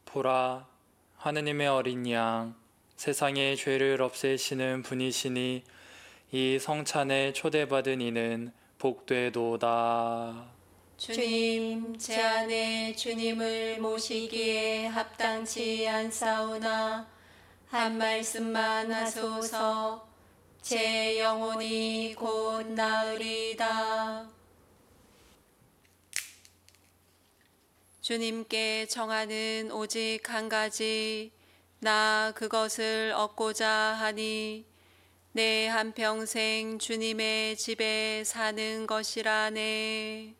보라, 하느님의 어린 양, 세상의 죄를 없애시는 분이시니 이 성찬에 초대받은 이는 복되도다. 주님, 제 안에 주님을 모시기에 합당치 않사오나 한 말씀만 하소서. 제 영혼이 곧 나으리이다. 주님께 청하는 오직 한 가지, 나 그것을 얻고자 하니 내 한평생 주님의 집에 사는 것이라네.